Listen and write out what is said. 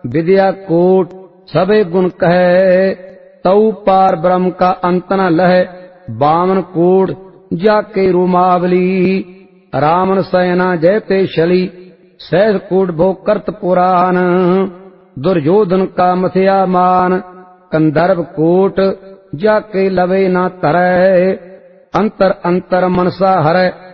विद्या coat सबे गुण कहे, तऊ पार ब्रह्म का अंत न लहे। बामन कोट जाके रूमावली, रामन सयना जयते शली। सहज कोट भो करत पुराण, दुर्योधन का मथया मान। कंदर्भ कोट जाके लवे न तरय, अंतर अंतर मनसा हरै।